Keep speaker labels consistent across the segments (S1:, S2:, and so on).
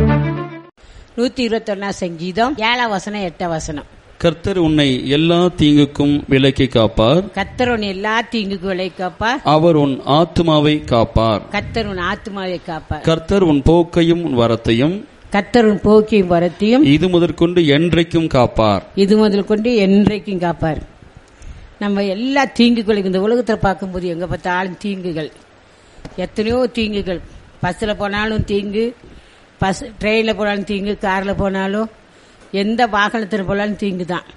S1: 121 சங்கீதம் 7 வசனம் 8 வசனம்.
S2: கர்த்தர் உன்னை எல்லா தீங்குக்கும் விலக்கி காப்பார்.
S1: கர்த்தர் உன் எல்லா தீங்குக்கும் விலக்கி காப்பார்.
S2: அவர் உன் ஆத்துமாவை காப்பார்.
S1: கர்த்தர் உன் ஆத்துமாவை காப்பார்.
S2: கர்த்தர் உன் போக்கையும் உன் வரத்தையும்
S1: கர்த்தர் உன் போக்கையும் வரத்தையும்
S2: இது முதற்கொண்டு என்றைக்கும் காப்பார்.
S1: இது முதல் கொண்டு என்றைக்கும் காப்பார். நம்ம எல்லா தீங்குகளும் இந்த உலகத்தில் பார்க்கும்போது எங்க பார்த்தாலும் தீங்குகள், எத்தனையோ தீங்குகள். பஸ்ஸில் போனாலும் தீங்கு, ட்ரெயினில் போனாலும் தீங்கு, காரில் போனாலும் எந்த வாகனத்தில் போனாலும் தீங்கு தான்.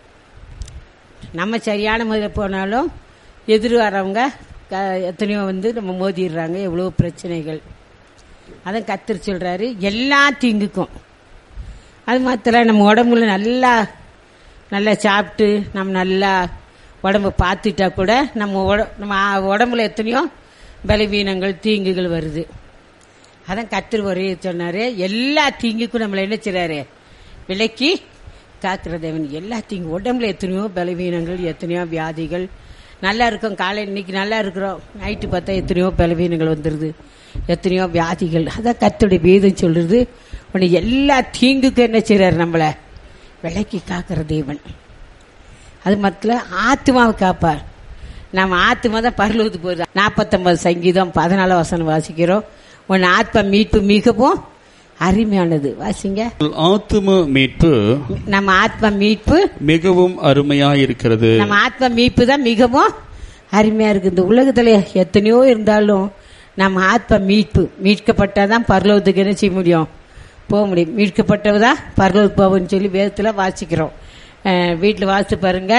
S1: நம்ம சரியான முறையில் போனாலும் எதிர் வரவங்க எத்தனையோ நம்ம மோதிடுறாங்க. எவ்வளோ பிரச்சனைகள். அதான் கர்த்தர் சொல்றாரு எல்லா தீங்குக்கும். அது மாத்திரம் நம்ம உடம்புல நல்லா சாப்பிட்டு நம்ம நல்லா உடம்பு பார்த்துட்டா கூட நம்ம உடம்புல எத்தனையோ பலவீனங்கள் தீங்குகள் வருது. அதான் கர்த்தர் ஒரே சொன்னாரு எல்லா தீங்குக்கும் நம்மளை என்ன செய்றாரு, விலக்கி காக்கிற தேவன். எல்லா தீங்கு உடம்புல எத்தனையோ பலவீனங்கள், எத்தனையோ வியாதிகள். நல்லா இருக்கும், காலையில் இன்னைக்கு நல்லா இருக்கிறோம், நைட்டு பார்த்தா எத்தனையோ பலவீனங்கள் வந்துடுது, எத்தனையோ வியாதிகள். அதான் கர்த்தருடைய வேதம் சொல்றது உன்னை எல்லா தீங்குக்கும் என்ன செய்றாரு, நம்மளை விலக்கி காக்கிற தேவன். அது மட்டும் ஆத்மாவை காப்பார். நம்ம ஆத்மா தான் பரலோகத்துக்கு போகுது. 49 சங்கீதம் 14 வசனம் வாசிக்கிறோம். உன் ஆத்மா மீட்பு மிகவும் அருமையானது. வாசிங்க.
S2: ஆத்ம மீட்பு,
S1: நம்ம ஆத்மா மீட்பு
S2: மிகவும் அருமையா இருக்கிறது.
S1: நம்ம ஆத்மா மீட்பு தான் மிகவும் அருமையா இருக்கு. இந்த உலகத்துல எத்தனையோ இருந்தாலும் நம்ம ஆத்மா மீட்கப்பட்டாதான் பரலோகத்துக்கு என்ன செய்ய முடியும், போக முடியும். மீட்கப்பட்டவதான் பரலோகத்துக்கு போவோம்னு சொல்லி வேதத்துல வாசிக்கிறோம். வீட்டில் வாசித்து பாருங்க.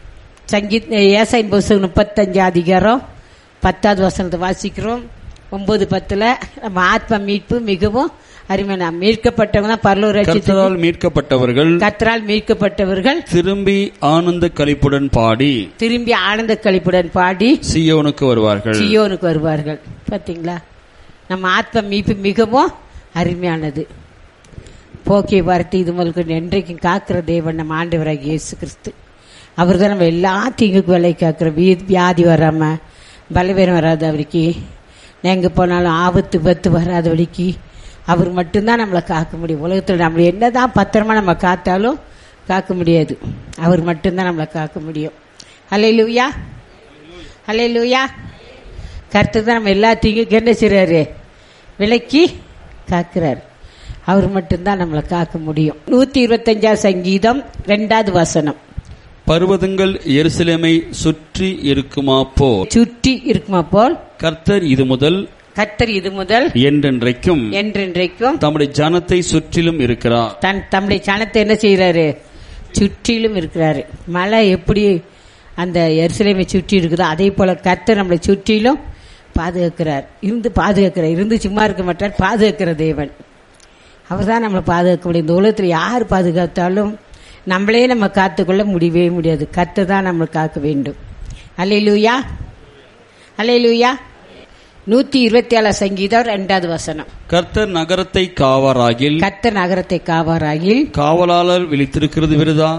S1: ஏசாயின் புஸ்தகம் 35 அதிகாரம் 10வது வசனத்தை வாசிக்கிறோம். 9-10 நம்ம ஆத்மா மீட்பு மிகவும் அருமையான. மீட்கப்பட்டவங்க தான் பரலோக
S2: கர்த்தரால் மீட்கப்பட்டவர்கள்,
S1: கர்த்தரால் மீட்கப்பட்டவர்கள்
S2: திரும்பி ஆனந்த களிப்புடன் பாடி சீயோனுக்கு வருவார்கள். பாத்தீங்களா, நம்ம ஆத்மா மீட்பு மிகவும் அருமையானது. போக்கை வார்த்தை இது முதல் என்றைக்கும் காக்கிற தேவன் நம்ம ஆண்டவராகிய இயேசு கிறிஸ்து. அவர் தான் நம்ம எல்லா தீங்குக்கு விலை காக்கிற. வியாதி வராம, பலவீனம் வராத வரைக்கு, எங்க போனாலும் ஆபத்து பத்து வராத வரைக்கு அவர் மட்டும்தான் நம்மளை காக்க முடியும். உலகத்தில் நம்மளை என்னதான் பத்திரமா நம்ம காத்தாலும் காக்க முடியாது. அவர் மட்டும்தான் நம்மளை காக்க முடியும். ஹல்லேலூயா, ஹல்லேலூயா. கர்த்தர் தான் நம்ம எல்லா தீங்குக்கு என்ன செய்றாரு, விலக்கி காக்கிறார். அவர் மட்டும்தான் நம்மளை காக்க முடியும். 125 சங்கீதம் 2வது வசனம். பர்வதங்கள் எருசலேமை சுற்றி இருக்குமா போல் கர்த்தர் இது முதல் என்றென்றைக்கும் தம்முடைய ஜனத்தை சுற்றிலும் இருக்கிறார்.
S1: தம்முடைய ஜனத்தை என்ன செய்யறாரு, சுற்றிலும் இருக்கிறாரு. மழை எப்படி அந்த எருசலேமை சுற்றி இருக்குதோ அதே போல கர்த்தர் நம்மளை சுற்றிலும் பாதுகாக்கிறார். இருந்து சும்மா இருக்க மாட்டார், பாதுகாக்கிற தேவன். அவர் தான் நம்மளை பாதுகாக்க முடியும். இந்த உலகத்தில் யார் பாதுகாத்தாலும் நம்மளே நம்ம காத்துக்கொள்ள முடியவே முடியாது. கர்த்தர் தான் நம்மளை காக்க வேண்டும். அல்லேலூயா, அல்லேலூயா. 127 சங்கீதம் 2வது வசனம்.
S2: கர்த்தர் நகரத்தை காவாராகில் காவலாளர் விழித்திருக்கிறது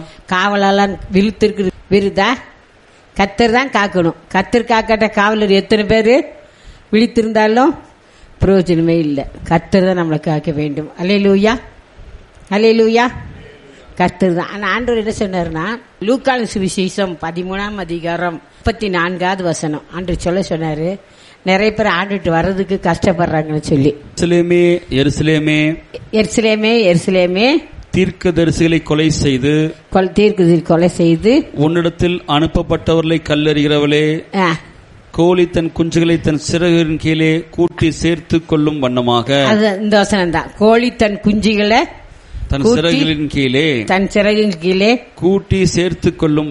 S2: விருதா. கர்த்தர் தான் காக்கணும். கர்த்தர் காக்காட்ட காவலர் எத்தனை பேர் விழித்திருந்தாலும் பிரயோஜனமே இல்லை. கர்த்தர் தான் நம்மளை காக்க வேண்டும். அல்லேலூயா, அல்லேலூயா. கர்த்தர் தான். ஆனா ஆண்டவர் என்ன சொன்னார்னா, லூக்கான சுவிசேஷம் 13ஆம் அதிகாரம் 34வது வசனம் ஆண்டவர் சொல்ல சொன்னாரு, நிறைய பேர் ஆண்டுட்டு வர்றதுக்கு கஷ்டப்படுறாங்கன்னு சொல்லி. எருசலேமே தீர்க்கதரிசிகளை கொலை செய்து உன்னிடத்தில் அனுப்பப்பட்டவர்களை கல்லெறிகிறவளே, கோழி தன் குஞ்சுகளை தன் சிறகின் கீழே கூட்டி சேர்த்து கொள்ளும் வண்ணமாக.
S1: இந்த வசனம் தான். கோழி தன் குஞ்சுகளை
S2: தன் சிறகின் கீழே கூட்டி சேர்த்து கொள்ளும்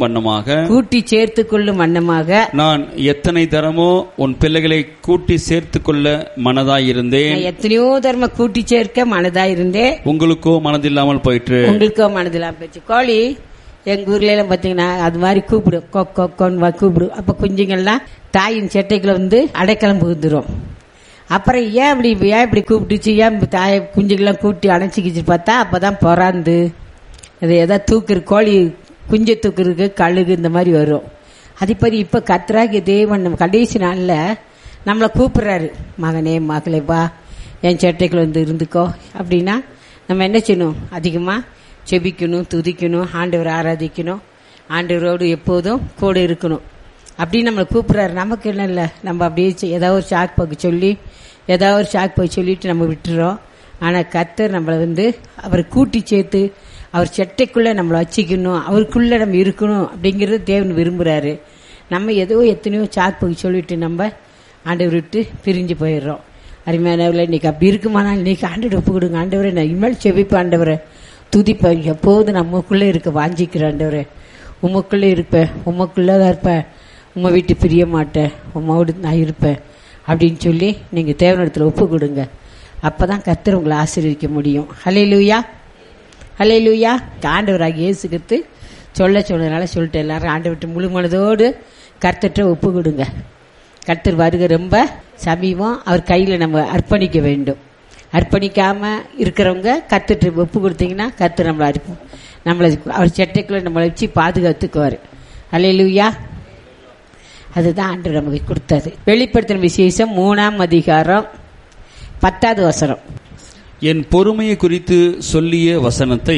S2: வண்ணமாக நான் எத்தனை தரமோ உன் பிள்ளைகளை கூட்டி சேர்த்து கொள்ள மனதாயிருந்தேன்.
S1: எத்தனையோ தரமா கூட்டி சேர்க்க மனதாயிருந்தேன்.
S2: உங்களுக்கோ மனதில்லாமல் போயிட்டு.
S1: கோழி எங்க ஊர்ல எல்லாம் பாத்தீங்கன்னா அது மாதிரி கூப்பிடும், கூப்பிடும். அப்ப குஞ்சுங்கள்லாம் தாயின் செட்டைக்குள்ள அடைக்கலம் புகுந்துரும். அப்புறம் ஏன் இப்படி கூப்பிட்டுச்சு, ஏன் தாயை குஞ்சுக்கெல்லாம் கூட்டி அணைச்சிக்கிச்சு பார்த்தா அப்பதான் பொறாந்து அது ஏதாவது தூக்குறது, கோழி குஞ்சை தூக்குறதுக்கு கழுகு இந்த மாதிரி வரும். அதேபடி இப்ப கர்த்தராகிய தேவன் நம்ம கடைசி நாள்ல நம்மளை கூப்பிடுறாரு, மகனே மகளே வா என் செட்டைக்குள்ள இருந்துக்கோ அப்படின்னா நம்ம என்ன செய்யணும்? அதிகமாக செபிக்கணும், துதிக்கணும், ஆண்டவரை ஆராதிக்கணும், ஆண்டவரோடு எப்போதும் கூட இருக்கணும். அப்படின்னு நம்மளை கூப்பிட்றாரு. நமக்கு என்ன இல்லை, நம்ம அப்படியே ஏதாவது ஒரு ஷாக் போய் சொல்லிட்டு நம்ம விட்டுறோம். ஆனால் கர்த்தர் நம்மளை அவரை கூட்டி சேர்த்து அவர் சட்டைக்குள்ளே நம்மளை வச்சுக்கணும், அவருக்குள்ளே நம்ம இருக்கணும் அப்படிங்கிறது தேவன் விரும்புகிறாரு. நம்ம எத்தனையோ ஷாக் போய் சொல்லிட்டு நம்ம ஆண்டவர் விட்டு பிரிஞ்சு போயிடுறோம். அருமையானவர்களே, இன்னைக்கு அப்படி இருக்குமானால் இன்னைக்கு ஆண்டவர் ஒப்பு கொடுங்க. ஆண்டவரை நான் இனிமேல் செபிப்பேன், ஆண்டவரை துதிப்பேன், எப்போது நம்மக்குள்ளே இருக்க வாஞ்சிக்கிறேன், ஆண்டவரை உமக்குள்ளே இருப்பேன், உமக்குள்ளே தான் இருப்பேன், உம்மை விட்டு பிரிய மாட்டேன், உம்மோடு நான் இருப்பேன் அப்படின்னு சொல்லி நீங்கள் தேவனிடத்தில் ஒப்பு கொடுங்க. அப்போ தான் கர்த்தர் உங்களை ஆசீர்வதிக்க முடியும். ஹல்லேலூயா, ஹல்லேலூயா. ஆண்டவராகிய இயேசு கிறிஸ்து சொன்னதுனால சொல்லிட்டு எல்லாரும் ஆண்டவர்கிட்ட முழு மனதோடு கர்த்தர்கிட்ட ஒப்பு கொடுங்க. கர்த்தர் வருகை ரொம்ப சமீபம். அவர் கையில் நம்ம அர்ப்பணிக்க வேண்டும். அர்ப்பணிக்காமல் இருக்கிறவங்க கர்த்தர்கிட்ட ஒப்பு கொடுத்தீங்கன்னா கர்த்தர் நம்மளை அவர் சட்டைக்குள்ளே நம்மளை வச்சு பாதுகாத்துக்குவார். ஹல்லேலூயா. அதுதான் ஆண்டவர் நமக்கு கொடுத்தது. வெளிப்படுத்தின விசேஷம் 3ஆம் அதிகாரம் 10வது வசனம்.
S3: என் பொறுமையை குறித்து சொல்லிய வசனத்தை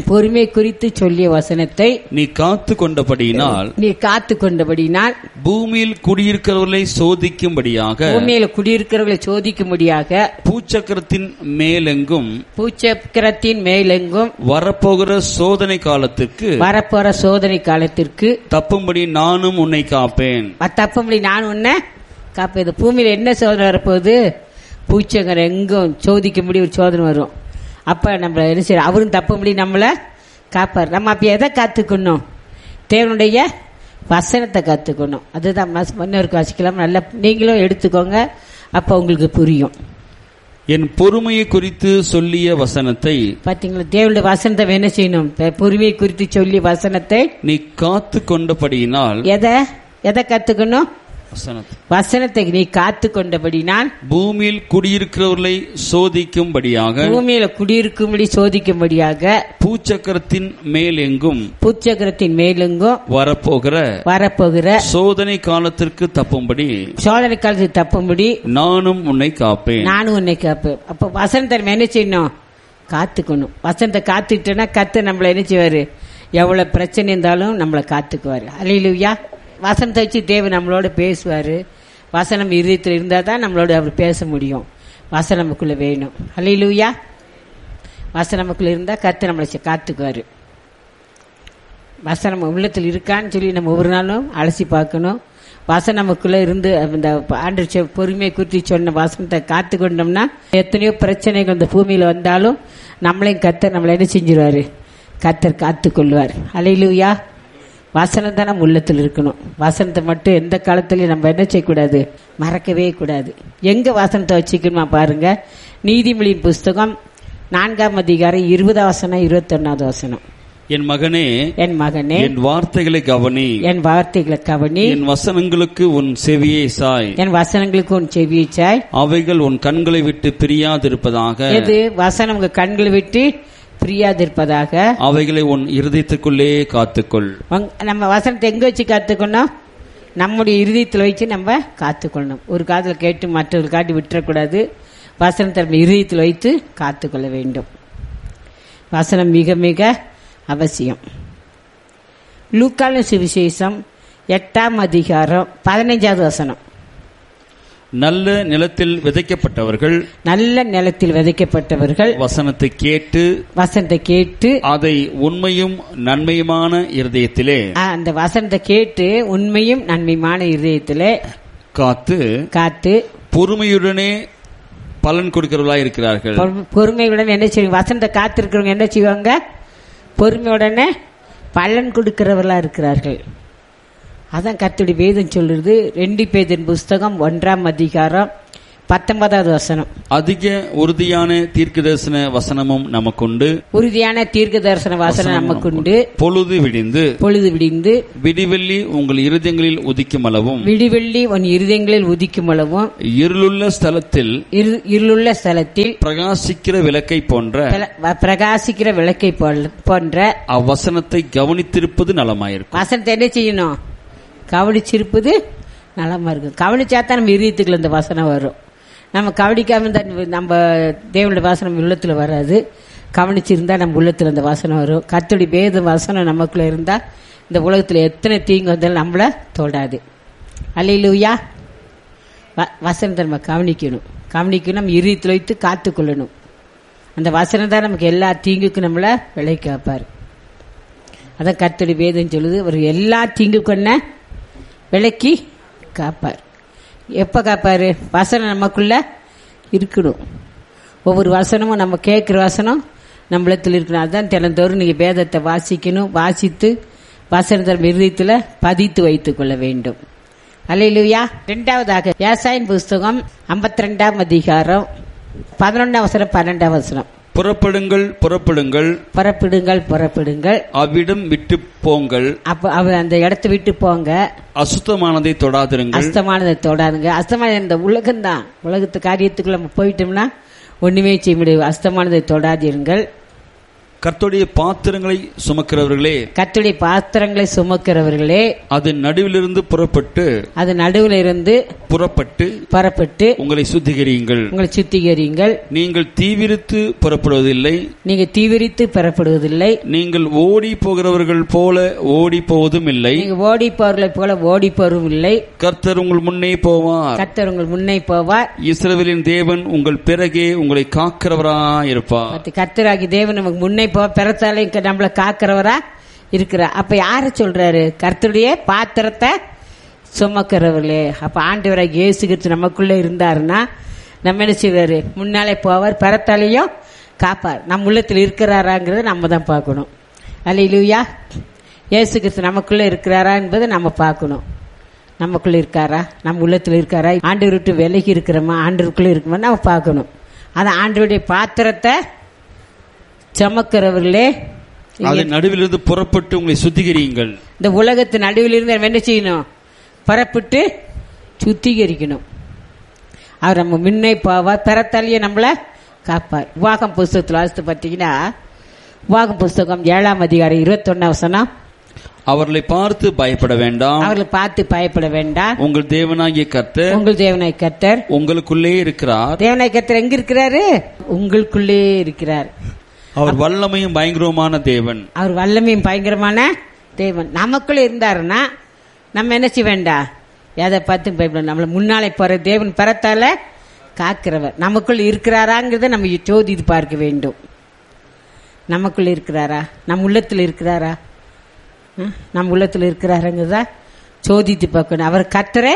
S3: நீ காத்து கொண்டபடியினால் பூமியில் குடியிருக்கிறவர்களை சோதிக்கும்படியாக பூச்சக்கரத்தின் மேலெங்கும் வரப்போகிற சோதனை காலத்திற்கு தப்பும்படி நானும் உன்னை காப்பேன்.
S1: பூமியில என்ன சோதனை வரப்போகுது? பூச்சங்கரை எங்கும் சோதிக்கும்படி ஒரு சோதனை வரும். அப்ப நம்ம என்ன செய்யறோம்? அவரும் தப்பும்படி நம்மளை காப்பார். நம்ம அப்ப எதை காத்துக்கணும்? தேவனுடைய வசனத்தை காத்துக்கணும். அதுதான் இன்னொருக்கு வாசிக்கலாம். நல்லா நீங்களும் எடுத்துக்கோங்க, அப்ப உங்களுக்கு புரியும்.
S3: என் பொறுமையை குறித்து சொல்லிய வசனத்தை
S1: பாத்தீங்களா? தேவனுடைய வசனத்தை என்ன செய்யணும்? பொறுமையை குறித்து சொல்லிய வசனத்தை
S3: நீ காத்து கொண்டபடியினால்
S1: எதை காத்துக்கணும்? வசனத்தை நீ காத்து கொண்டபடினால்
S3: பூமியில் குடியிருக்கிறவர்களை சோதிக்கும்படியாக பூச்சக்கரத்தின் மேலெங்கும் வரப்போகிற சோதனை காலத்திற்கு தப்பும்படி நானும் உன்னை காப்பேன்.
S1: அப்ப வசனத்தை என்ன செய்யணும்? காத்துக்கணும். வசனத்தை காத்துக்கிட்டோன்னா கர்த்தர் நம்மளை என்ன செய்வாரு? எவ்வளவு பிரச்சனை இருந்தாலும் நம்மளை காத்துக்குவாரு. அல்லேலூயா. வசனத்தை வச்சு தேவன் நம்மளோட பேசுவார். வசனம் இருதயத்தில் இருந்தால் தான் நம்மளோட அவர் பேச முடியும். வசனம் நமக்குள்ளே வேணும். அல்லேலூயா. வசனம் நமக்குள்ளே இருந்தால் கர்த்தர் நம்மளை காத்துக்குவார். வசனம் உள்ளத்தில் இருக்கான்னு சொல்லி நம்ம ஒவ்வொரு நாளும் அலசி பார்க்கணும். வசனம் நமக்குள்ளே இருந்து இந்த ஆண்டு பொறுமையை குறித்து சொன்ன வசனத்தை காத்து கொண்டோம்னா எத்தனையோ பிரச்சனைகள் இந்த பூமியில் வந்தாலும் நம்மளையும் கர்த்தர் நம்மளை என்ன செஞ்சிருவார்? கர்த்தர் காத்துக்கொள்வார். அல்லேலூயா. வசனம் தான் நம்ம உள்ளத்தில் இருக்கணும். வசனத்தை மட்டும் எந்த காலத்திலையும் நம்ம என்ன செய்யக்கூடாது? மறக்கவே கூடாது. எங்க வசனத்தை வச்சுக்கணுமா பாருங்க. நீதிமொழியின் புஸ்தகம் 4ஆம் அதிகாரம் 20 வசனம் 21வது வசனம்.
S3: என் மகனே
S1: என்
S3: வார்த்தைகளை கவனி.
S1: என்
S3: வசனங்களுக்கு உன் செவியை சாய். அவைகள் உன் கண்களை விட்டு பிரியாதிருப்பதாக.
S1: எது வசனம் உங்க கண்களை விட்டு பிரியாதிருப்பதாக.
S3: அவைகளை உன் இருதயத்துக்குள்ளே காத்துக்கொள்.
S1: நம்ம வசனத்தை எங்க வச்சு காத்துக்கணும்? நம்முடைய இருதயத்தில் வச்சு நம்ம காத்துக்கொள்ளணும். ஒரு காதுல கேட்டு மற்றவர்கள் காட்டி விட்டுறக்கூடாது. வசனத்தை நம்ம இருதயத்தில் வைத்து காத்துக்கொள்ள வேண்டும். வசனம் மிக மிக அவசியம். லூக்கான சுவிசேஷம் 8ஆம் அதிகாரம் 15வது வசனம்.
S3: நல்ல நிலத்தில் விதைக்கப்பட்டவர்கள் வசனத்தை கேட்டு அதை உண்மையும் நன்மையுமான இருதயத்திலே
S1: அந்த வசனத்தை கேட்டு உண்மையும் நன்மையுமான இருதயத்திலே காத்து பொறுமையுடனே
S3: பலன் கொடுக்கிறவர்களாக இருக்கிறார்கள்.
S1: பொறுமையுடன் என்ன செய்வாங்க? வசனத்தை காத்து இருக்கிறவங்க என்ன செய்வாங்க? பொறுமையுடனே பலன் கொடுக்கிறவர்களா இருக்கிறார்கள். அதான் கர்த்தருடைய வேதம் சொல்றது. 2 பேதுரு புஸ்தகம் 1ஆம் அதிகாரம் 19வது வசனம்.
S3: அதிக உறுதியான தீர்க்கதரிசன வசனமும் நமக்குண்டு. பொழுது விடிந்து விடிவெள்ளி உங்கள் இருதயங்களில் உதிக்கும் அளவும் இருளுள்ள ஸ்தலத்தில் பிரகாசிக்கிற விளக்கை போன்ற அவ்வசனத்தை கவனித்திருப்பது நலமாயிருக்கும்.
S1: வசனத்தை என்ன செய்யணும்? கவனிச்சிருப்பது நலமா இருக்கும். கவனிச்சாதான் நம்ம இருதயத்துக்குள்ள இந்த வசனம் வரும். நம்ம கவனிக்காம நம்ம தேவனுடைய வசனம் உள்ளத்துல வராது. கவனிச்சிருந்தா நம்ம உள்ளத்துல அந்த வசனம் வரும். கர்த்தருடைய வேத வசனம் நமக்குள்ள இருந்தா இந்த உலகத்துல எத்தனை தீங்கு வந்தாலும் நம்மள தொடாது. அல்லேலூயா. வசனத்தை நம்ம கவனிக்கணும், நம்ம இருதயத்தில் வைத்து காத்துக்கொள்ளணும். அந்த வசனம் தான் நமக்கு எல்லா தீங்குக்கும் நம்மள விலை காப்பார். அதான் கர்த்தருடைய வேதம் சொல்லுது, அவர் எல்லா தீங்குக்கு விலைக்கு காப்பார். எப்ப காப்பாரு? வசனம் நமக்குள்ள இருக்கணும். ஒவ்வொரு வசனமும் நம்ம கேட்கிற வசனம் நம்மளத்தில் இருக்கணும். அதுதான் தினந்தோறும் நீங்க வேதத்தை வாசிக்கணும். வாசித்து வசனத்தை இருதயத்துல பதித்து வைத்துக் கொள்ள வேண்டும். அல்லேலூயா. இரண்டாவதாக ஏசாயின் புஸ்தகம் 52ஆம் அதிகாரம் 11ஆம் வசனம் 12ஆம் வசனம்.
S3: புறப்படுங்கள், புறப்படுங்கள்,
S1: புறப்படுங்கள், புறப்படுங்கள்,
S3: அவ்விடம் விட்டு போங்கள்.
S1: அப்ப அந்த இடத்தை விட்டு போங்க.
S3: அசுத்தமானதை தொடாதிருங்கள்.
S1: அசுத்தமானதை தொடாதுங்க. அசுத்தமான இந்த உலகம்தான். உலகத்து காரியத்துக்குள்ள நம்ம போயிட்டோம்னா ஒண்ணுமே செய்ய முடியாது. அசுத்தமானதை தொடாதீர்கள்.
S3: கர்த்தருடைய பாத்திரங்களை சுமக்கிறவர்களே,
S1: கர்த்தருடைய பாத்திரங்களை சுமக்கிறவர்களே,
S3: அது நடுவிலிருந்து புறப்பட்டு,
S1: அது நடுவில் இருந்து புறப்பட்டு
S3: உங்களை சுத்திகரியுங்கள்.
S1: உங்களை சுத்திகரியுங்கள்.
S3: நீங்கள் தீவிரித்து புறப்படுவதில்லை,
S1: நீங்கள் தீவிரித்து புறப்படுவதில்லை.
S3: நீங்கள் ஓடி போகிறவர்கள் போல ஓடி போவதும் இல்லை,
S1: நீங்கள் ஓடி போவர்களை போல ஓடி போவதும் இல்லை.
S3: கர்த்தர் உங்கள் முன்னே போவார்.
S1: கர்த்தர் உங்கள் முன்னே போவார்.
S3: இஸ்ரவேலின் தேவன் உங்கள் பிறகே உங்களை காக்கிறவராயிருப்பார்.
S1: கர்த்தராகி தேவன் நமக்கு முன்னே பிறத்தாலே நம்மளை காக்கிறவரா இருக்கிறார். அப்ப யாரு சொல்றாரு? கர்த்தருடைய பாத்திரத்தை சுமக்கிறவர்களே. அப்ப ஆண்டவராக இயேசு கிறிஸ்து நமக்குள்ள இருந்தாருன்னா நம்ம என்ன செய்வாரு? முன்னாலே போவார், பிறத்தாலையும் காப்பார். நம்ம உள்ளத்தில் இருக்கிறாராங்கிறத நம்ம தான் பார்க்கணும். அல்லேலூயா. இயேசு கிறிஸ்து நமக்குள்ள இருக்கிறாரா என்பதை நம்ம பார்க்கணும். நமக்குள்ள இருக்காரா, நம்ம உள்ளத்தில் இருக்காரா, ஆண்டவர் விட்டு விலகி இருக்கிறோமா, ஆண்டவருக்குள்ள இருக்குமா நம்ம பார்க்கணும். அதான் ஆண்டவருடைய பாத்திரத்தை சுமக்கிறவர்களே,
S3: நடுவிலிருந்து புறப்பட்டு உங்களை சுத்திகரியுங்கள்.
S1: இந்த உலகத்து நடுவில் இருந்து என்ன செய்யணும்? புறப்பட்டு சுத்திகரிக்கணும். அவர் நம்ம முன்னே போவார், பிறத்தாலேயே நம்மளை காப்பார். உபாகம் புஸ்தகத்தில் வாசித்து பார்த்தீங்கன்னா, உபாகம் புஸ்தகம் 7ஆம் அதிகாரம் 21ஆம் வசனம்.
S3: அவர்களை பார்த்து பயப்பட வேண்டாம்,
S1: அவர்களை பார்த்து பயப்பட வேண்டாம்.
S3: உங்கள் தேவனாகிய கர்த்தர்,
S1: உங்கள் தேவனாகிய கர்த்தர்
S3: உங்களுக்குள்ளே இருக்கிறார்.
S1: தேவனாகிய கர்த்தர் எங்க இருக்கிறாரு? உங்களுக்குள்ளே இருக்கிறார்.
S3: அவர் வல்லமையும் பயங்கரமான தேவன்.
S1: அவர் வல்லமையும் பயங்கரமான தேவன் நமக்குள்ள இருந்தாருன்னா நம்ம என்ன செய்ய வேண்டாம்? எதை பார்த்து பயப்பட. நம்மள முன்னாலே போற தேவன் பரத்தால காக்கிறவர் நமக்குள்ள இருக்கிறாராங்கிறத நம்ம சோதித்து பார்க்க வேண்டும். நமக்குள்ள இருக்கிறாரா, நம்ம உள்ளத்துல இருக்கிறாரா, நம்ம உள்ளத்துல இருக்கிறாருங்கிறதா சோதித்து பார்க்கணும். அவர் கர்த்தரே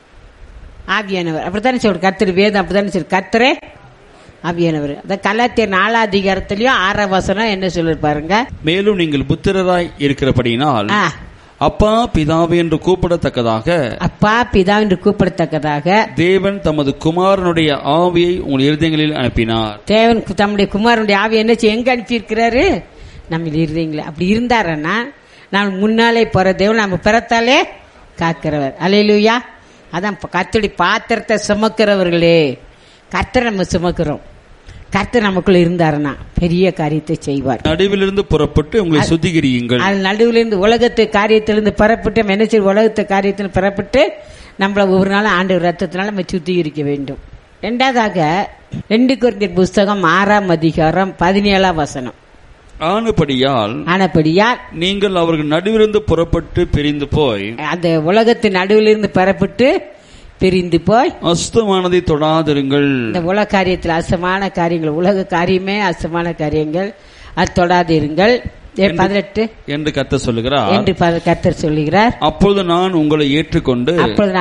S1: ஆவியானவர். அப்படித்தானே சொல்ற கர்த்தர் வேதம். அப்படித்தானே சொல்ற கர்த்தரே ஆவியானவர். அதான் கலாத்தியர் 4ஆம் அதிகாரத்திலயும் 6ஆம் வசனம் என்ன சொல்லி பாருங்க.
S3: மேலும் நீங்கள் புத்திரராய் இருக்கிறபடினால் அப்பா பிதாவே என்று கூப்பிடத்தக்கதாக,
S1: அப்பா பிதா என்று கூப்பிடத்தக்கதாக
S3: தேவன் தமது குமாரனுடைய ஆவியை உங்கள் இருதயங்களில் அனுப்பினார்.
S1: தேவன் தம்முடைய குமாரனுடைய ஆவியை என்ன எங்க அனுப்பி இருக்கிறாரு? நம்ம இருதயங்கள. அப்படி இருந்தாருன்னா நம்ம முன்னாலே போற தேவன் நம்ம பிறத்தாலே காக்கிறவர். அல்லேலூயா. அதான் கர்த்தருடைய பாத்திரத்தை சுமக்கிறவர்களே. கர்த்தர் நம்ம சுமக்கிறோம். கர்த்தர் நமக்குள்ள இருந்தாருன்னா பெரிய காரியத்தை செய்வார்.
S3: நடுவிலிருந்து புறப்பட்டு உங்களை சுத்திகரியுங்கள்.
S1: அது நடுவிலிருந்து உலகத்து காரியத்திலிருந்து புறப்பட்டு என்ன செய்ய? உலகத்து காரியத்தில் புறப்பட்டு நம்மள ஒவ்வொரு நாளும் ஆண்டவர் ரத்தத்தினால நம்ம சுத்திகரிக்க வேண்டும். இரண்டாவதாக 2 கொரிந்தியர் புஸ்தகம் 6ஆம் அதிகாரம் 17ஆம் வசனம்.
S3: ஆனபடியால் நீங்கள் அவர்கள் நடுவிலிருந்து புறப்பட்டு பிரிந்து போய்,
S1: அந்த உலகத்து நடுவிலிருந்து புறப்பட்டு பிரிந்து போய்
S3: அசுத்தமானதை தொடாதிருங்கள்.
S1: இந்த உலக காரியத்தில் அசுத்தமான காரியங்கள், உலக காரியமே அசுத்தமான காரியங்கள், அது தொடாதிருங்கள் 18
S3: என்று கர்த்தர் சொல்லுகிறார்.
S1: என்று கர்த்தர் சொல்லுகிறார்.
S3: அப்பொழுது நான் உங்களை ஏற்றுக்கொண்டு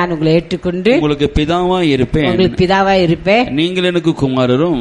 S3: உங்களுக்கு பிதாவாய் இருப்பேன்.
S1: உங்களுக்கு பிதாவாய் இருப்பேன்.
S3: நீங்கள் எனக்கு குமாரரும்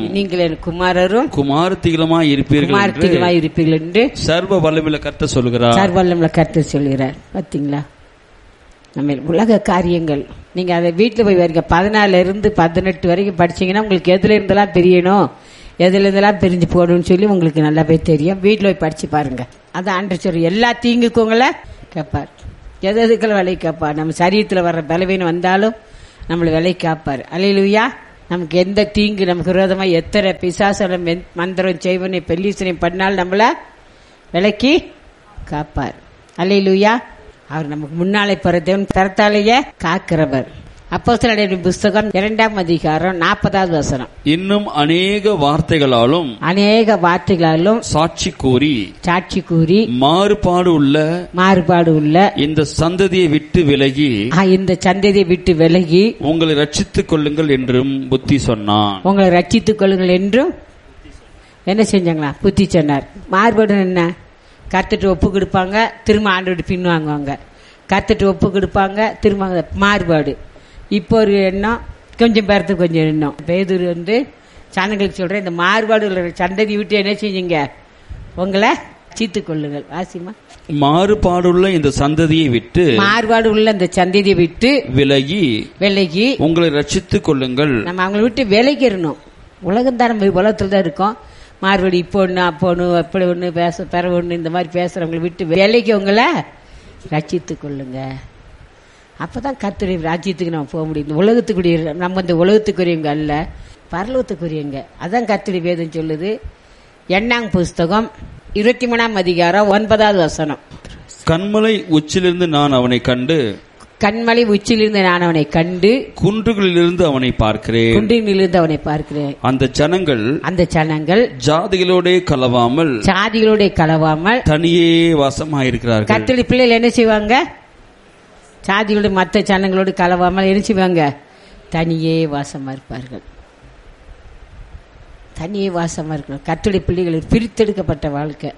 S3: குமாரத்திகளுமாய்
S1: இருப்பீர்கள் என்று
S3: சர்வ வல்லமையுள்ள கர்த்தர் சொல்லுகிறார்.
S1: சர்வ வல்லமையுள்ள கர்த்தர் சொல்லுகிறார். பாத்தீங்களா? நம்ம உலக காரியங்கள் நீங்க அதை வீட்டுல போய் வரீங்க 14 இருந்து 18 வரைக்கும் படிச்சீங்கன்னா உங்களுக்கு எதுல இருந்தெல்லாம் தெரியணும், எதுல இருந்தெல்லாம் பிரிஞ்சு போடணும்னு சொல்லி உங்களுக்கு நல்லா போய் தெரியும். வீட்டுல போய் படிச்சு பாருங்க. அதான் ஆண்டவர் சொல்ற எல்லா தீங்குக்குங்களை கேட்பார். எதுக்கெல்லாம் விலை கேட்பார். நம்ம சரீரத்துல வர்ற பலவீனம் வந்தாலும் நம்மளை விலை காப்பார். அல்லேலூயா. நமக்கு எந்த தீங்கு நமக்கு விரோதமா எத்தனை பிசாசனம் மந்திரம் செய்வனை பெல்லீசனை பண்ணாலும் நம்மள விலைக்கு காப்பார். அல்லேலூயா. அவர் நமக்கு முன்னாலே போற தேவன் தரத்தாலேயே காக்கிறவர். அப்போஸ்தலர் புஸ்தகம் 2ஆம் அதிகாரம் 40வது வசனம்.
S3: இன்னும் அநேக வார்த்தைகளாலும் சாட்சி கூறி மாறுபாடு உள்ள இந்த சந்ததியை விட்டு விலகி உங்களை ரட்சித்துக் கொள்ளுங்கள் என்றும் புத்தி சொன்னான்.
S1: உங்களை ரட்சித்துக் கொள்ளுங்கள் என்றும் என்ன செஞ்சாங்களா? புத்தி சொன்னார். மாறுபாடு என்ன? கத்துட்டு ஒப்பு கொடுப்பாங்க, திரும்ப ஆண்டோடு பின்வாங்குவாங்க. கத்துட்டு ஒப்பு கொடுப்பாங்க, திரும்ப மாறுபாடு. இப்போ ஒரு எண்ணம், கொஞ்சம் பேரத்துக்கு கொஞ்சம் எண்ணம். பேதுரு சனங்களுக்கு சொல்றேன், இந்த மாறுபாடு உள்ள சந்ததி விட்டு என்ன செஞ்சீங்க? உங்களை ரட்சித்துக் கொள்ளுங்கள். வாசிமா.
S3: மாறுபாடுள்ள இந்த சந்ததியை விட்டு விலகி உங்களை ரட்சித்துக் கொள்ளுங்கள்.
S1: நம்ம அவங்களை விட்டு விலகிடணும். உலகம் தான், நம்ம உலகத்துல தான் இருக்கோம். மாறுபடி இப்போ ஒண்ணு அப்போ ஒண்ணு எப்படி ஒண்ணு பெற ஒண்ணு இந்த மாதிரி பேசுறவங்களை விட்டு விலகி உங்களை ரட்சித்துக் கொள்ளுங்க. அப்பதான் கர்த்தருடைய ராஜ்யத்துக்கு நம்ம போக முடியும். உலகத்துக்குரிய நம்ம இந்த உலகத்துக்குரியவங்க அல்ல, பரலோகத்துக்குரியவங்க. அதான் கர்த்தருடைய வேதம் சொல்லுது. 8ஆம் புஸ்தகம் 23ஆம் அதிகாரம் 9வது வசனம்.
S3: கன்மலை உச்சிலிருந்து நான் அவனை கண்டு குன்றுகளிலிருந்து அவனை பார்க்கிறேன். அந்த ஜனங்கள் ஜாதிகளோட கலவாமல் தனியே வாசமாயிருக்கிறார்கள்.
S1: கர்த்தருடைய பிள்ளைகள் என்ன செய்வாங்க? சாதிகளோடு மற்ற ஜனங்களோடு கலவாமல் என்ன செய்வாங்க? தனியே வாசமா இருப்பார்கள். கர்த்தருடைய பிள்ளைகள் பிரித்தெடுக்கப்பட்ட வாழ்க்கை.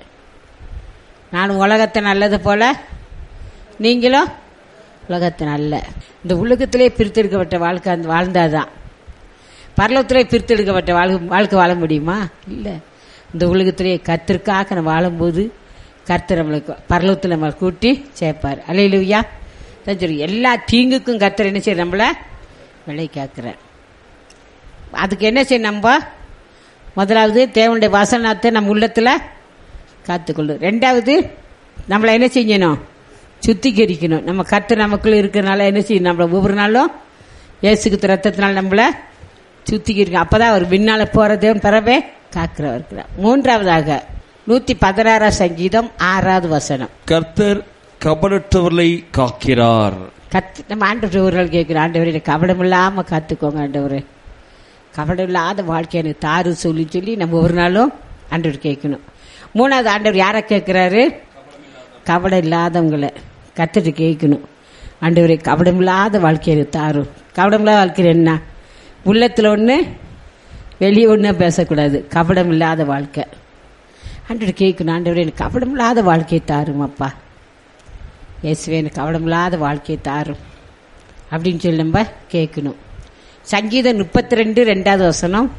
S1: நான் உலகத்தை நல்லது போல நீங்களும் உலகத்தை நல்ல. இந்த உலகத்திலே பிரித்தெடுக்கப்பட்ட வாழ்க்கை வாழ்ந்தாதான். பரலோகத்திலே பிரித்தெடுக்கப்பட்ட வாழ்க்கை வாழ முடியுமா? இல்லை. இந்த உலகத்திலே கர்த்தருக்காக நம்ம வாழும்போது கர்த்தர் நம்மளுக்கு பரலோகத்தில் நம்ம கூட்டி சேர்ப்பார். அல்லேலூயா. எல்லா தீங்குக்கும் கர்த்தர் என்ன செய்ய? நம்மள விலை காக்குறார். அதுக்கு என்ன செய்ய? நம்ம முதலாவது தேவனுடைய வசனத்தை நம்ம உள்ளத்துல காத்துக்கொள்ளும். 2வது நம்மள என்ன செய்யணும்? சுத்திகரிக்கணும். நம்ம கர்த்தர் நமக்குள்ள இருக்கிறனால என்ன செய்யணும்? நம்மள ஒவ்வொரு நாளும் இயேசுக்கு ரத்தத்தினால நம்மள சுத்திகரிக்கணும். அப்பதான் அவர் பின்னால போற தேவன் பெறவே காக்கிறவர் இருக்கிறார். 3வதாக 116 சங்கீதம் 6வது வசனம்.
S3: கர்த்தர் கபடற்றவர்களை காக்கிறார்.
S1: நம்ம ஆண்டவர்கள் கேட்கிறோம், ஆண்டவரே கபடம் இல்லாம காத்துக்கோங்க ஆண்டவரே, கபடம் இல்லாத வாழ்க்கை எனக்கு தாரு சொல்லி நம்ம ஒரு நாளும் ஆண்டவர் கேட்கணும். 3வது ஆண்டவர் யாரை கேட்கிறாரு? கபடம் இல்லாதவங்களை கத்துட்டு கேட்கணும். ஆண்டவரே கபடம் இல்லாத வாழ்க்கையை தாரும். கபடம் இல்லாத வாழ்க்கை என்ன? உள்ளத்துல ஒண்ணு வெளியே ஒண்ணு பேசக்கூடாது. கபடம் இல்லாத வாழ்க்கை ஆண்டவர் கேட்கணும். ஆண்டவரே எனக்கு கபடம் இல்லாத வாழ்க்கையை தாரும் அப்பா, இயேசுவே எனக்கு கபடம் இல்லாத வாழ்க்கையை தாரும் அப்படின்னு சொல்லி நம்ம கேட்கணும். சங்கீதம் 32 வசனம்.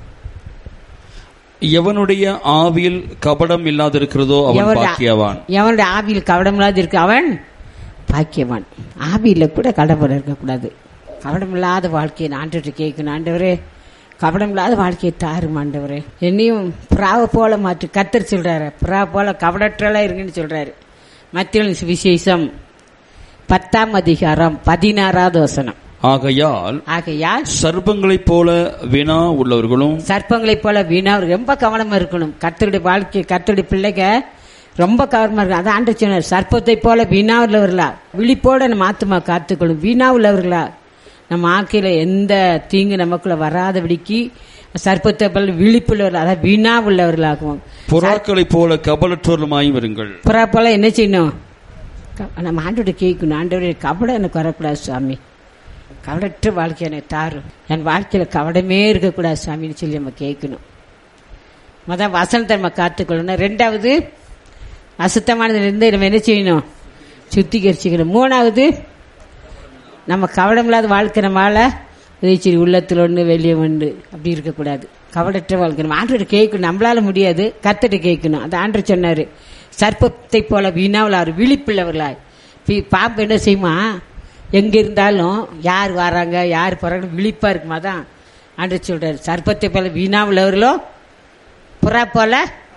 S3: எவனுடைய ஆவியில் கபடம் இல்லாத இருக்கிறதோ அவன் பாக்கியவான்.
S1: எவனுடைய ஆவியில் கபடம் இல்லாத இருக்கு அவன் பாக்கியவான். ஆவியில கூட கபடம் இருக்கக்கூடாது. கபடம் இல்லாத வாழ்க்கையை ஆண்டவர்கிட்ட கேட்கணும். ஆண்டவரே கபடம் இல்லாத வாழ்க்கையை தாரும் ஆண்டவரே, என்னையும் புறாவை போல மாற்றி. கர்த்தர் சொல்றாரு புறா போல கபடற்றலா இருங்கன்னு சொல்றாரு. மத்தேயு சுவிசேஷம் 10ஆம் அதிகாரம் 16வது வசனம்.
S3: ஆகையால் சர்ப்பங்களைப் போல வீணா உள்ளவர்களும்
S1: ரொம்ப கவனமா இருக்கணும். கர்த்தருடைய வாழ்க்கை, கர்த்தருடைய பிள்ளைங்க ரொம்ப கவனமா இருக்கும். அதான் ஆண்டவர் சொன்னார், சர்ப்பத்தை போல வீணா உள்ளவர்களா, விழிப்போட நம்ம ஆத்துமா காத்துக்கொள்ளும். வீணா உள்ளவர்களா, நம்ம ஆக்கையில எந்த தீங்கு நமக்குள்ள வராதபடிக்கு சர்ப்பத்தை போல விழிப்புள்ளவர்கள், அதாவது வீணா உள்ளவர்களாகும்.
S3: புறாக்களை போல கபடற்றோருமாயும் இருங்கள்.
S1: புறா போல என்ன செய்யணும்? நம்ம ஆண்டோட கேட்கணும். ஆண்டவரே கபடம் எனக்கு வரக்கூடாது சுவாமி, கவடற்ற வாழ்க்கை எனக்கு தாரும், என் வாழ்க்கையில கவடமே இருக்கக்கூடாது சுவாமின்னு சொல்லி நம்ம கேட்கணும். முதல் வசனத்தை நம்ம காத்துக்கொள்ளணும். 2வது அசுத்தமானதுலேருந்து நம்ம என்ன செய்யணும்? சுத்திகரிச்சுக்கணும். 3வது நம்ம கவடம் இல்லாத வாழ்க்கை நம்மளால உதவி உள்ளத்துல ஒன்று வெளியே ஒன்று அப்படி இருக்கக்கூடாது. கவடற்ற வாழ்க்கை நம்ம ஆண்டோட கேட்கணும். நம்மளால முடியாது, கர்த்தர்ட்ட கேட்கணும். அந்த ஆண்டவர் சொன்னாரு, சர்ப்பத்தை போல வீணாவில் விழிப்புள்ளவர்களாய். பாம்பு என்ன செய்யுமா? எங்க இருந்தாலும் யார் வராங்க யார் போறாங்க விழிப்பா இருக்குமா தான் ஆண்டவர் சொல்றாரு. சர்ப்பத்தை போல வீணா உள்ளவர்களோ புறா போல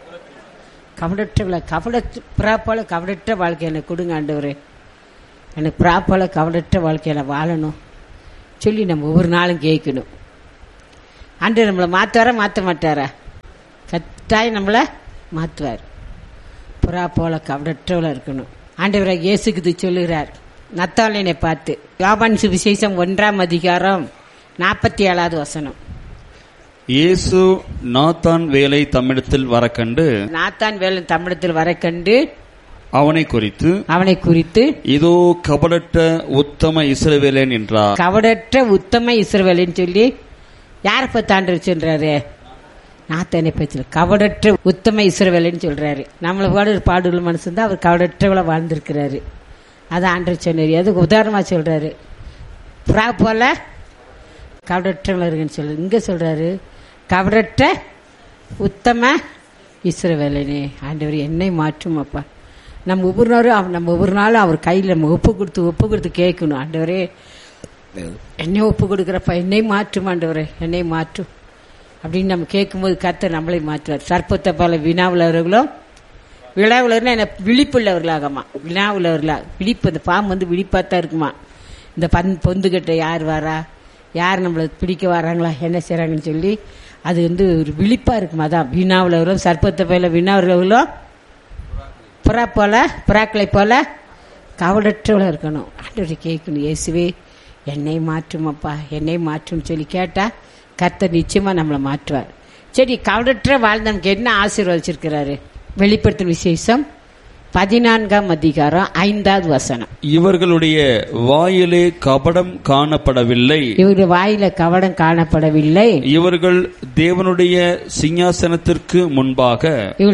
S1: புறா போல கவடற்ற வாழ்க்கை எனக்கு கொடுங்க ஆண்டவரே, எனக்கு புறா போல கவடற்ற வாழ்க்கையில வாழணும் சொல்லி நம்ம ஒவ்வொரு நாளும் கேட்கணும். ஆண்டவர் நம்மளை மாத்துவாரா மாற்ற மாட்டாரா? கட்டாயம் நம்மளை மாத்துவார். புறா போல கவடற்றவளா இருக்கணும். ஆண்டவராக இயேசுக்கு சொல்லுகிறார், நத்தாலினை பார்த்து. யோவான் சுவிசேஷம் 1:47
S3: இயேசு நாத்தான் வேலை தம்மிடத்தில் வரக்கண்டு அவனை குறித்து இதோ கபடற்ற உத்தம இஸ்ரவேலன் என்றார்.
S1: கபடற்ற உத்தம இஸ்ரவேலன் சொல்லி யாரை பத்தி ஆண்டவர் சொல்றாரு? நாத்தானை பத்தி. கபடற்ற உத்தம இஸ்ரவேலன் சொல்றாரு. நம்மள பாடுள்ள மனுஷன் தான் அவர் கபடற்றவளை வாழ்ந்திருக்கிறாரு. அதை ஆண்டவர் சொன்னாரு. அதுக்கு உதாரணமா சொல்றாரு. புறா போல கபடற்றவளை இருக்குன்னு சொல்லு. இங்க சொல்றாரு கபடற்ற உத்தம இஸ்ரவேலனே. ஆண்டவர் என்னை மாற்றும் அப்பா. நம்ம ஒவ்வொரு நாளும் அவர் கையில் நம்ம ஒப்பு கொடுத்து கேட்கணும். ஆண்டவரே என்னை ஒப்பு கொடுக்குறப்பா, என்னை மாற்றும் ஆண்டவரே, என்னை மாற்றும் அப்படின்னு நம்ம கேட்கும்போது கர்த்தர் நம்மளை மாற்றுவார். சர்ப்பத்தை போல வினாவுள்ளவர்களும் என்ன விழிப்புள்ளவர்களாகமா. வினாவுள்ளவர்களாக விழிப்பு. அந்த பாம்பு வந்து விழிப்பாத்தான் இருக்குமா. இந்த பொந்துகிட்ட யார் வரா, யார் நம்மளை பிடிக்க வராங்களா, என்ன செய்றாங்கன்னு சொல்லி அது வந்து ஒரு விழிப்பா இருக்குமா. அதான் வினாவுள்ளவர்களும் சர்ப்பத்தை போல வினாவுள்ளவர்களும் புறாக்களை போல கவடற்றவள இருக்கணும். ஆண்டவரை கேட்கணும். இயேசுவே என்னை மாற்றும் அப்பா, என்னை மாற்றும் சொல்லி கேட்டா கர்த்தர் நிச்சயமா நம்மளை மாற்றுவார். சரி, கவடற்ற வாழ்ந்தவனுக்கு என்ன ஆசீர்வதிச்சிருக்கிறாரு? வெளிப்படுத்தும் விசேஷம் 14:5
S3: இவர்களுடைய வாயிலே கபடம் காணப்படவில்லை.
S1: இவருடைய வாயில கபடம் காணப்படவில்லை.
S3: இவர்கள் தேவனுடைய சிங்காசனத்திற்கு முன்பாக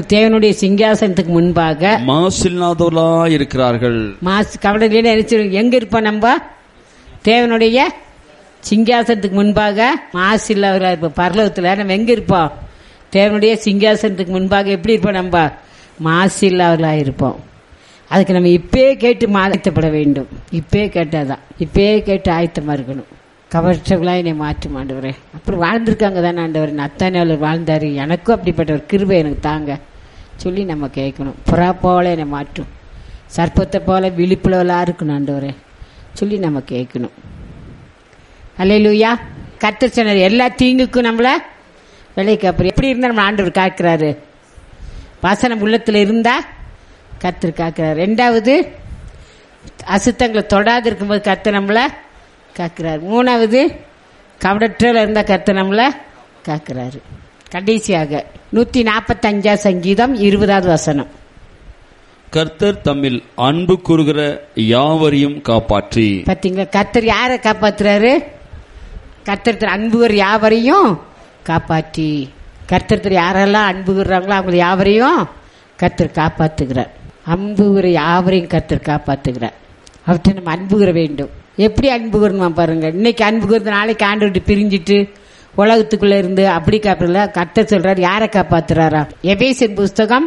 S3: மாசில்லாதவர்களாய் இருக்கிறார்கள்.
S1: கபடம் எங்க இருப்போம்? நம்ம தேவனுடைய சிங்காசனத்துக்கு முன்பாக மாசில்லாதவர்களா இருப்போம். பரலோகத்துல நம்ம எங்க இருப்போம்? தேவனுடைய சிங்காசனத்துக்கு முன்பாக எப்படி இருப்போம்? நம்ம மாசில்லாதவர்களா இருப்போம். அதுக்கு நம்ம இப்பே கேட்டு ஆயத்தப்பட வேண்டும். இப்பே கேட்டாதான், இப்பே கேட்டு ஆயத்தமா இருக்கணும். கவர்ச்சவங்களா என்னை மாற்றும் ஆண்டவரே. அப்புறம் வாழ்ந்திருக்காங்க தானே ஆண்டவர். நத்தானியாளர் வாழ்ந்தாரு, எனக்கும் அப்படிப்பட்ட ஒரு கிருபை எனக்கு தாங்க சொல்லி நம்ம கேட்கணும். புறா போல என்னை மாற்றும், சர்ப்பத்தை போல விழிப்புலவலா இருக்கணும் ஆண்டவரே சொல்லி நம்ம கேட்கணும். அல்லேலூயா. கர்த்தர் சொன்னார் எல்லா தீங்குக்கும் நம்மள விலைக்கு. அப்புறம் எப்படி இருந்தா நம்ம ஆண்டவர் காக்கிறாரு? வசனம் உள்ளத்துல இருந்தா கர்த்தர் காக்கிறார். 2வது அசுத்தங்களை தொடாது இருக்கும்போது கர்த்தர் நம்மள காக்கிறார். 3வது கவடற்றல இருந்தா கர்த்தர் நம்மள காக்கிறாரு. கடைசியாக 145 சங்கீதம் 20
S3: கர்த்தர் தம்மில் அன்பு கூறுகிற யாவரையும் காப்பாற்றி.
S1: பாத்தீங்களா? கர்த்தர் யாரை காப்பாற்றுறாரு? கர்த்தர் அன்புகிற யாவரையும் காப்பாற்றி. கர்த்தர் யாரெல்லாம் அன்பு கூறுறாங்களோ அவங்க யாவரையும் கர்த்தர் காப்பாத்துகிறார். அன்புகிற யாவரையும் கர்த்தர் காப்பாத்துகிறார். அவற்றை நம்ம அன்புகிற வேண்டும். எப்படி அன்புகிறோமா பாருங்க. இன்னைக்கு அன்புகிறது, நாளைக்கு ஆண்டு விட்டு பிரிஞ்சிட்டு உலகத்துக்குள்ள இருந்து அப்படி காப்பல. கர்த்தர் சொல்றாரு யாரை காப்பாத்துறாரா? எபேசியர் புஸ்தகம்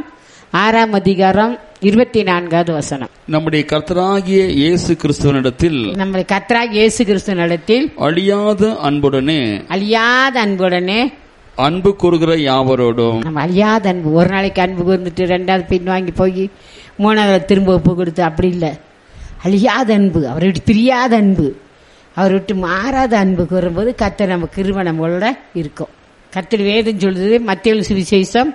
S1: 6:24
S3: நம்முடைய கர்த்தராகிய இயேசு கிறிஸ்துவனிடத்தில் அழியாத அன்புடனே அன்பு கூறுகிற யாவரோடும்.
S1: நம்ம அழியாத அன்பு. ஒரு நாளைக்கு அன்பு கூர்ந்துட்டு 2வது பின்வாங்கி போய் 3வது திரும்ப ஒப்பு கொடுத்து அப்படி இல்லை. அழியாத அன்பு, அவரை விட்டு பிரியாத அன்பு, அவரை விட்டு மாறாத அன்பு கூறும்போது கர்த்தர் நம்ம கிருபை நம்மளோட இருக்கும். கர்த்தர் வேதம் சொல்றது மத்தேயு சுவிசேஷம்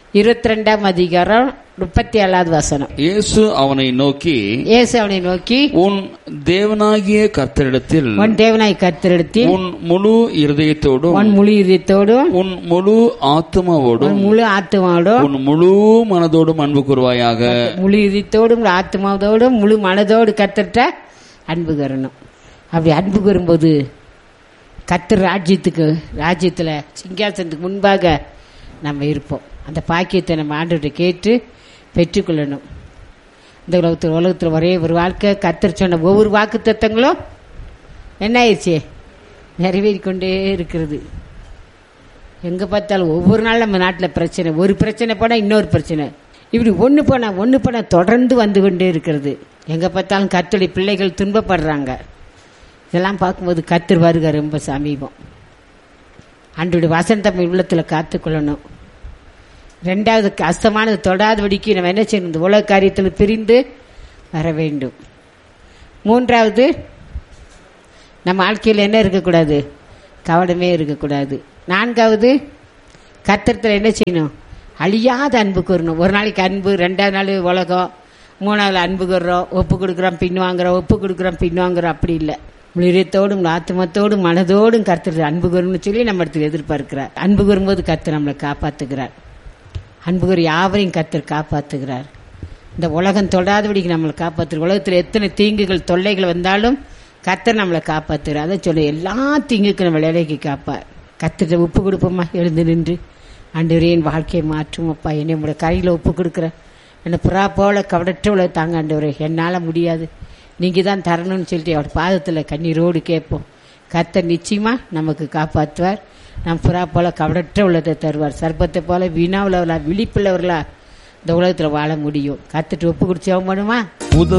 S1: 22:37
S3: இயேசு அவனை நோக்கி உன் தேவனாகிய கர்த்தரிடத்தில் உன் முழு இருதயத்தோடும் உன் முழு ஆத்மாவோடும் உன் முழு மனதோடும் அன்பு கூறுவாயாக.
S1: முழு இதயத்தோடும் ஆத்மாவோடும் முழு மனதோடு கர்த்தர்ட்ட அன்பு கூறணும். அப்படி அன்பு கூறும்போது கர்த்தர் ராஜ்யத்துல சிங்காசனத்துக்கு முன்பாக நம்ம இருப்போம். அந்த பாக்கியத்தை நம்ம ஆண்டவர்கிட்ட கேட்டு பெற்றுக்கொள்ளணும். இந்த உலகத்தில் ஒரே ஒரு வாழ்க்கை. கர்த்தர் சொன்ன ஒவ்வொரு வாக்கு தத்தங்களும் என்ன ஆயிடுச்சு? நிறைவேறிக்கொண்டே இருக்கிறது. எங்க பார்த்தாலும் ஒவ்வொரு நாள் நம்ம நாட்டில் பிரச்சனை. ஒரு பிரச்சனை போனால் இன்னொரு பிரச்சனை, இப்படி ஒன்று போனா தொடர்ந்து வந்து கொண்டே இருக்கிறது. எங்க பார்த்தாலும் கர்த்தருடைய பிள்ளைகள் துன்பப்படுறாங்க. இதெல்லாம் பார்க்கும்போது கர்த்தர் வருக ரொம்ப சமீபம். ஆண்டவருடைய வசனத்தை நம்ம உள்ளத்தில் காத்துக்கொள்ளணும். 2வது அஸ்தமானது தொடாதபடிக்கு நம்ம என்ன செய்யணும்? இந்த உலக காரியத்தில் பிரிந்து வர வேண்டும். 3வது நம்ம வாழ்க்கையில் என்ன இருக்கக்கூடாது? கவனமே இருக்கக்கூடாது. 4வது கர்த்தரிடத்தில் என்ன செய்யணும்? அழியாத அன்பு கூறணும். ஒரு நாளைக்கு அன்பு, 2வது நாள் உலகம், மூணாவது அன்பு கூறுறோம், ஒப்பு கொடுக்குறோம், பின்வாங்குறோம், ஒப்பு கொடுக்குறோம், பின்வாங்குறோம். அப்படி இல்லை. உயிரத்தோடும் ஆத்மத்தோடும் மனதோடும் கர்த்தர் அன்பு கூறும்னு சொல்லி நம்ம இடத்துல எதிர்பார்க்கிறார். அன்பு கூறும்போது கர்த்தர் நம்மளை காப்பாத்துகிறார். அன்பு கூறு யாவரையும் கர்த்தர் காப்பாத்துகிறார். இந்த உலகம் தொடாதபடிக்கு நம்மளை காப்பாற்றுற. உலகத்தில் எத்தனை தீங்குகள் தொல்லைகள் வந்தாலும் கர்த்தர் நம்மளை காப்பாத்துகிறார். அதை சொல்ல எல்லா தீங்குக்கு நம்ம விளையாடி காப்பார். கர்த்தர்கிட்ட ஒப்பு கொடுப்போமா? எழுந்து நின்று, ஆண்டவரே என் வாழ்க்கையை மாற்றுமப்பா, என்னை உங்களுடைய கையில் ஒப்பு கொடுக்குறேன். என்னை புறா போல கவடற்ற உள்ள தாங்க ஆண்டவரே, என்னால் முடியாது, நீங்கள் தான் தரணும்னு சொல்லிட்டு அவர் பாதத்தில் கண்ணீரோடு கேட்போம். கர்த்தர் நிச்சயமா நமக்கு காப்பாற்றுவார். நம் புறா போல கவடற்ற உள்ளதை தருவார். சர்ப்பத்தை போல வீணாவுள்ளவர்களா விழிப்புள்ளவர்களா இந்த உலகத்தில் வாழ முடியும். கர்த்தர்கிட்ட ஒப்பு கொடுத்து ஜெபம் பண்ணுமா?